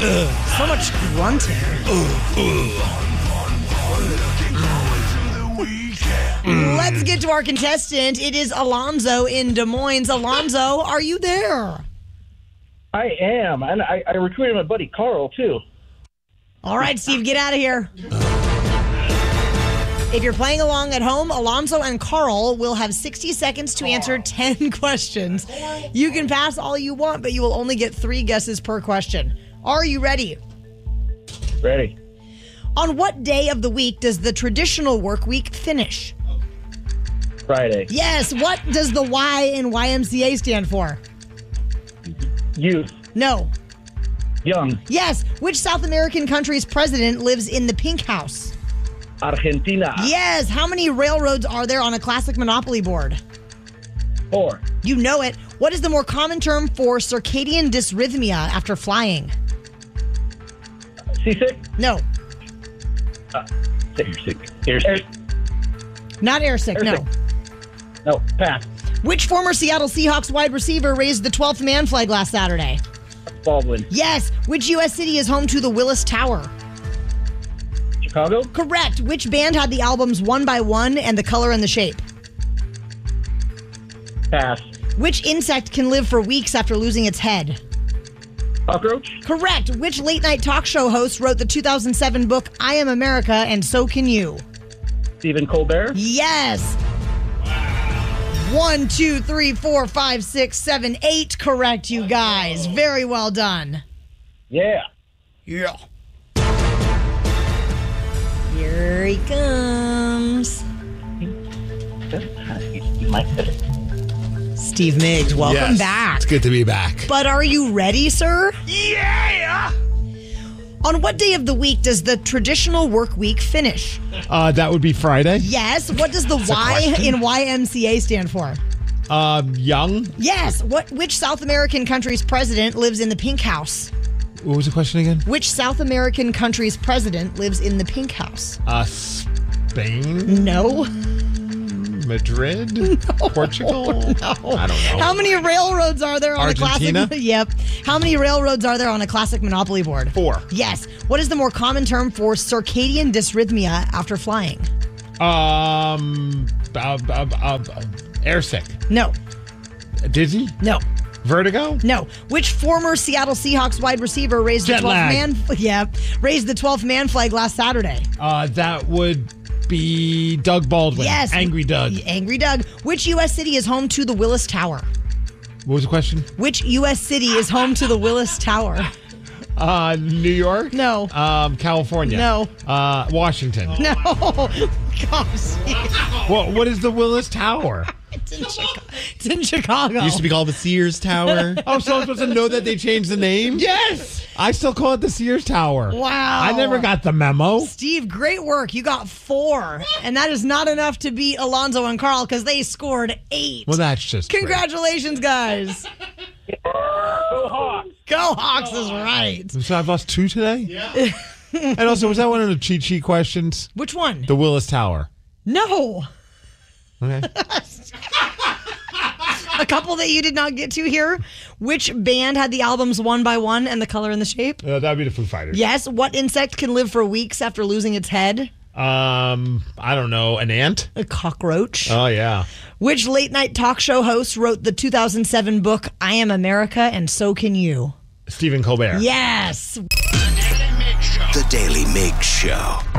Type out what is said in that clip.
So much grunting. Let's get to our contestant. It is Alonzo in Des Moines. Alonzo, are you there? I am. And I recruited my buddy Carl, too. All right, Steve, get out of here. If you're playing along at home, Alonzo and Carl will have 60 seconds to answer 10 questions. You can pass all you want, but you will only get 3 guesses per question. Are you ready? Ready. On what day of the week does the traditional work week finish? Friday. Yes. What does the Y in YMCA stand for? Youth. No. Young. Yes. Which South American country's president lives in the Pink House? Argentina. Yes. How many railroads are there on a classic Monopoly board? 4. You know it. What is the more common term for circadian dysrhythmia after flying? Seasick? No. Airsick. Not airsick, no. Airsick. No, pass. Which former Seattle Seahawks wide receiver raised the 12th man flag last Saturday? Baldwin. Yes. Which U.S. city is home to the Willis Tower? Chicago? Correct. Which band had the albums One by One and The Color and the Shape? Pass. Which insect can live for weeks after losing its head? Cockroach? Correct. Which late-night talk show host wrote the 2007 book I Am America and So Can You? Stephen Colbert? Yes. 1, 2, 3, 4, 5, 6, 7, 8 correct, you guys. Very well done. Yeah. Yeah. Here he comes. Steve Miggs, welcome back. It's good to be back. But are you ready, sir? Yeah! On what day of the week does the traditional work week finish? That would be Friday. Yes. What does the Y in YMCA stand for? Young. Yes. Which South American country's president lives in the Pink House? What was the question again? Which South American country's president lives in the Pink House? Spain? No. Madrid? No. Portugal? No. I don't know. How many railroads are there on Argentina? a classic? Yep. How many railroads are there on a classic Monopoly board? 4. Yes. What is the more common term for circadian dysrhythmia after flying? Airsick. No. Dizzy? No. Vertigo? No. Which former Seattle Seahawks wide receiver raised the 12th man flag last Saturday? That would be Doug Baldwin. Yes. Angry Doug. Angry Doug. Which U.S. city is home to the Willis Tower? What was the question? Which U.S. city is home to the Willis Tower? New York? No. California? No. Washington? No. Gosh. What is the Willis Tower? It's in Chicago. It used to be called the Sears Tower. Oh, so I'm supposed to know that they changed the name? Yes! I still call it the Sears Tower. Wow. I never got the memo. Steve, great work. You got 4. And that is not enough to beat Alonzo and Carl because they scored 8. Well, that's just Congratulations, guys. Go Hawks! Go Hawks is right. So I've lost 2 today? Yeah. And also, was that one of the cheat sheet questions? Which one? The Willis Tower. No. Okay. A couple that you did not get to here. Which band had the albums One by One and The Color and the Shape? That would be the Foo Fighters. Yes. What insect can live for weeks after losing its head? I don't know. An ant? A cockroach. Oh, yeah. Which late-night talk show host wrote the 2007 book I Am America and So Can You? Stephen Colbert. Yes. The Daily Miggs Show.